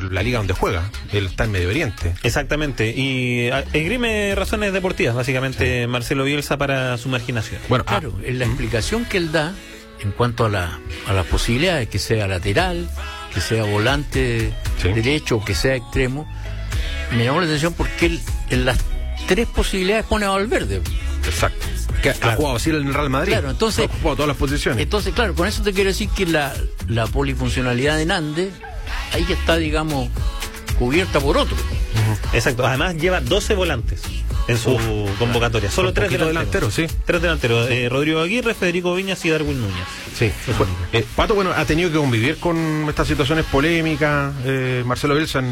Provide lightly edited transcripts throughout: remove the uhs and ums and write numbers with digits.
la liga donde juega. Él está en Medio Oriente. Exactamente, y esgrime razones deportivas, básicamente, Marcelo Bielsa, para su marginación. Bueno, claro, en la explicación que él da en cuanto a las posibilidades, que sea lateral, que sea volante derecho o que sea extremo, me llamó la atención porque él en las tres posibilidades pone a Valverde. Exacto. Que ha jugado así en el Real Madrid. Claro, entonces, ha jugado todas las posiciones. Entonces, claro, con eso te quiero decir que la polifuncionalidad de Nández ahí que está, digamos, cubierta por otro. Exacto, además lleva 12 volantes en su convocatoria, solo 3 delanteros. Sí. 3 delanteros, Rodrigo Aguirre, Federico Viñas y Darwin Núñez. Sí. Pato, bueno, ha tenido que convivir con estas situaciones polémicas, Marcelo Bielsa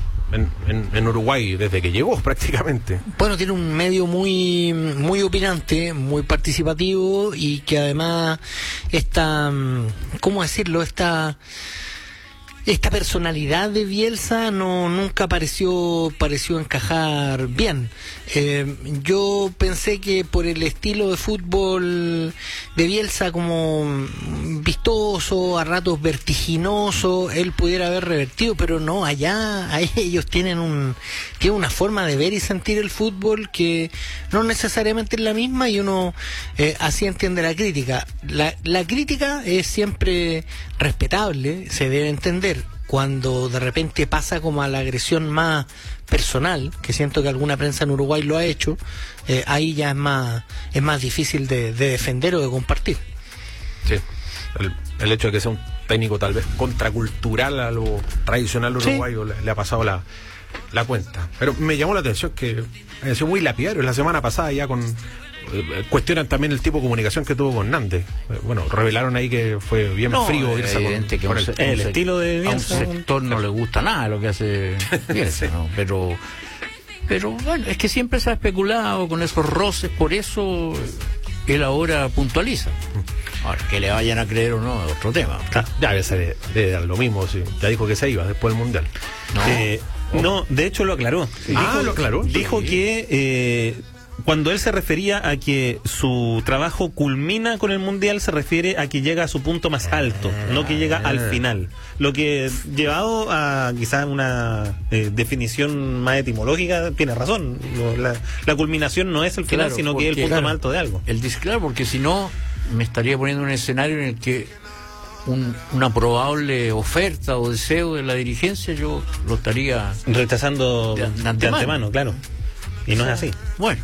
en Uruguay desde que llegó prácticamente. Bueno, tiene un medio muy opinante, muy participativo, y que además ¿cómo decirlo? Esta personalidad de Bielsa nunca pareció encajar bien. Yo pensé que por el estilo de fútbol de Bielsa, como vistoso, a ratos vertiginoso, él pudiera haber revertido, pero no, allá ellos tienen una forma de ver y sentir el fútbol que no necesariamente es la misma, y uno así entiende la crítica. La crítica es siempre respetable, se debe entender. Cuando de repente pasa como a la agresión más personal, que siento que alguna prensa en Uruguay lo ha hecho, ahí ya es más difícil de defender o de compartir. Sí, el hecho de que sea un técnico tal vez contracultural a lo tradicional uruguayo, le ha pasado la cuenta. Pero me llamó la atención que ha sido muy lapidario la semana pasada, ya cuestionan también el tipo de comunicación que tuvo con Nández. Bueno, revelaron ahí que fue bien frío. Es evidente que el estilo de Bielsa, a un sector no le gusta nada lo que hace Bielsa, ¿no? Pero bueno, es que siempre se ha especulado con esos roces, por eso él ahora puntualiza. Ahora, que le vayan a creer o no es otro tema. Ya debe dar lo mismo, sí. Ya dijo que se iba después del Mundial. No, de hecho lo aclaró. Lo aclaró. Dijo que cuando él se refería a que su trabajo culmina con el Mundial, se refiere a que llega a su punto más alto, no que llega al final. Lo que, llevado a quizás una definición más etimológica, tiene razón. La culminación no es el final, sino que es el punto más alto de algo. Él dice, claro, porque si no, me estaría poniendo un escenario en el que una probable oferta o deseo de la dirigencia yo lo estaría rechazando de antemano, claro. Y no es así. Bueno.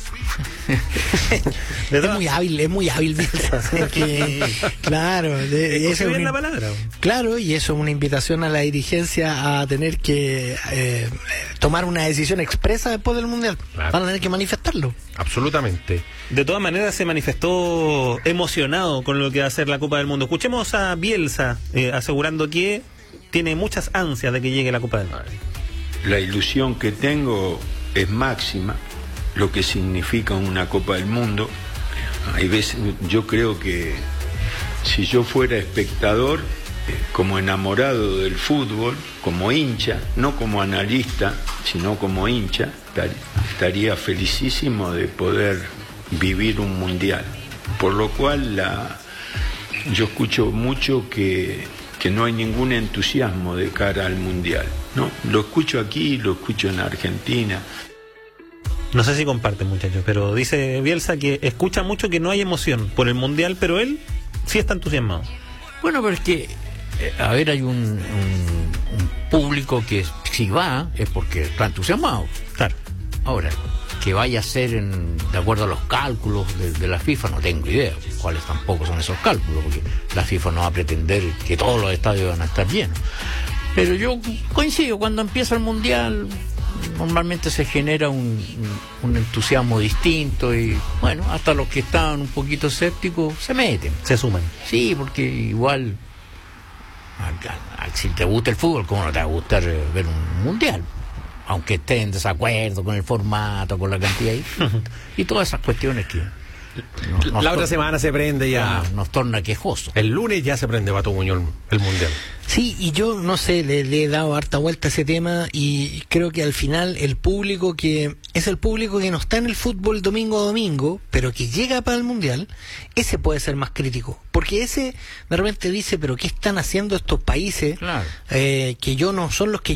Es muy hábil Bielsa. Claro, esa es la palabra. Claro, y eso es una invitación a la dirigencia a tener que tomar una decisión expresa después del Mundial. Claro. Van a tener que manifestarlo. Absolutamente. De todas maneras se manifestó emocionado con lo que va a ser la Copa del Mundo. Escuchemos a Bielsa asegurando que tiene muchas ansias de que llegue la Copa del Mundo. La ilusión que tengo es máxima, lo que significa una Copa del Mundo. Hay veces, yo creo que si yo fuera espectador, como enamorado del fútbol, como hincha, no como analista, sino como hincha, estaría felicísimo de poder vivir un mundial. Por lo cual yo escucho mucho que no hay ningún entusiasmo de cara al mundial, ¿no? Lo escucho aquí, lo escucho en Argentina. No sé si comparten, muchachos, pero dice Bielsa que escucha mucho que no hay emoción por el mundial, pero él sí está entusiasmado. Bueno, pero es que hay un público que si va es porque está entusiasmado. Claro. Ahora, que vaya a ser de acuerdo a los cálculos de la FIFA, no tengo idea cuáles tampoco son esos cálculos, porque la FIFA no va a pretender que todos los estadios van a estar llenos. Pero yo coincido, cuando empieza el mundial normalmente se genera un entusiasmo distinto, y bueno, hasta los que estaban un poquito escépticos se meten, se suman. Sí, porque igual si te gusta el fútbol, ¿cómo no te va a gustar ver un mundial? Aunque esté en desacuerdo con el formato, con la cantidad y todas esas cuestiones que la otra semana se prende ya. Nos torna quejosos. El lunes ya se prende, Pato Muñoz, el mundial. Sí, y yo no sé, le he dado harta vuelta a ese tema, y creo que al final el público que no está en el fútbol domingo a domingo, pero que llega para el mundial, ese puede ser más crítico, porque ese de repente dice, pero ¿qué están haciendo estos países? Claro. Que yo no son los que